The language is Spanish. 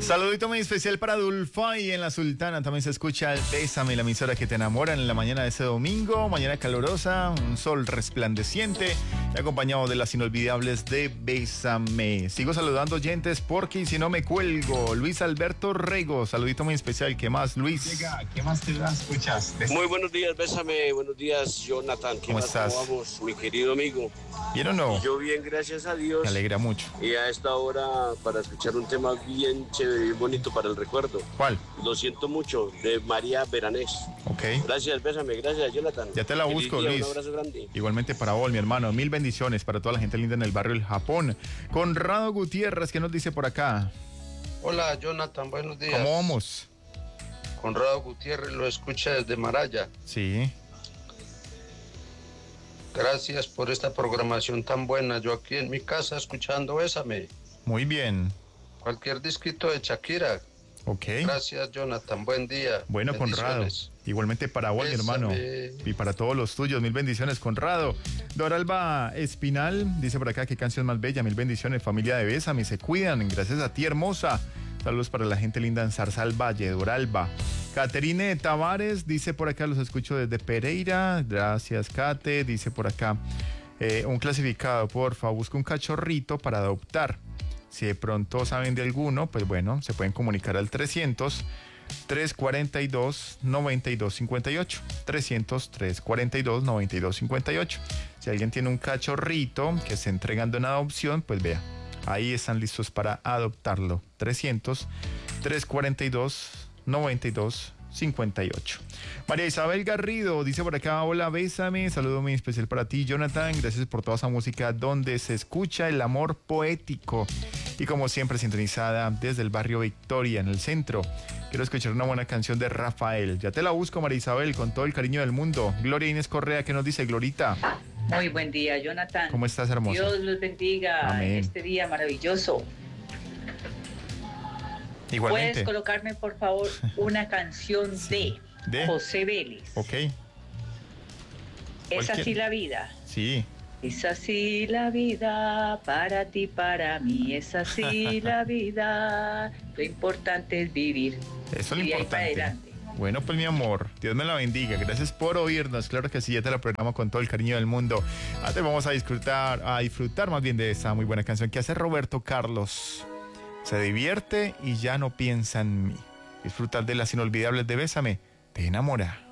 Saludito muy especial para Dulfa, y en la Sultana también se escucha el Bésame, la emisora que te enamora en la mañana de ese domingo, mañana calurosa, un sol resplandeciente y acompañado de las inolvidables de Bésame. Sigo saludando oyentes porque si no me cuelgo. Luis Alberto Rego, saludito muy especial. ¿Qué más, Luis? ¿Qué más te escuchas? Muy buenos días, Bésame. Buenos días, Jonathan. ¿Cómo estás? ¿Cómo vamos, mi querido amigo? ¿Bien o no? Yo bien, gracias a Dios. Me alegra mucho. Y a esta hora para escuchar un tema bien chévere, bien bonito para el recuerdo. ¿Cuál? Lo siento mucho, de María Beranés. Ok. Gracias, Bésame. Gracias, Jonathan. Ya te la busco, Feliz día, Luis. Un abrazo grande. Igualmente para vos, mi hermano. Mil bendiciones para toda la gente linda en el barrio El Japón. Conrado Gutiérrez, ¿qué nos dice por acá? Hola, Jonathan, buenos días. ¿Cómo vamos? Conrado Gutiérrez lo escucha desde Maraya. Sí. Gracias por esta programación tan buena. Yo aquí en mi casa escuchando Bésame. Muy bien. Cualquier disquito de Shakira. Ok. Gracias, Jonathan. Buen día. Bueno, Conrado. Igualmente para vos, mi hermano. Y para todos los tuyos. Mil bendiciones, Conrado. Doralba Espinal dice por acá: qué canción más bella. Mil bendiciones, familia de Bésame. Se cuidan. Gracias a ti, hermosa. Saludos para la gente linda en Zarzal Valle, Doralba. Caterine Tavares dice por acá: los escucho desde Pereira. Gracias, Cate. Dice por acá: un clasificado, porfa. Busca un cachorrito para adoptar. Si de pronto saben de alguno, pues bueno, se pueden comunicar al 300-342-9258. 300-342-9258. Si alguien tiene un cachorrito que está entregando en adopción, pues vea, ahí están listos para adoptarlo. 300-342-9258. María Isabel Garrido dice por acá: hola, Bésame, saludo muy especial para ti, Jonathan, gracias por toda esa música donde se escucha el amor poético y como siempre sintonizada desde el barrio Victoria en el centro. Quiero escuchar una buena canción de Rafael. Ya te la busco, María Isabel, con todo el cariño del mundo. Gloria Inés Correa, ¿qué nos dice, Glorita? Muy buen día, Jonathan. ¿Cómo estás, hermosa? Dios los bendiga. Amén. En este día maravilloso. Igualmente. ¿Puedes colocarme, por favor, una canción Sí. de José Vélez? Ok. Es así la vida. Sí. Es así la vida, para ti, para mí, es así la vida. Lo importante es vivir. Eso es lo Y ahí para importante. adelante. Bueno, pues mi amor, Dios me la bendiga. Gracias por oírnos. Claro que sí, ya te la programo con todo el cariño del mundo. Antes vamos a disfrutar más bien de esa muy buena canción que hace Roberto Carlos. Se divierte y ya no piensa en mí. Disfrutar de las inolvidables de Bésame, te enamora.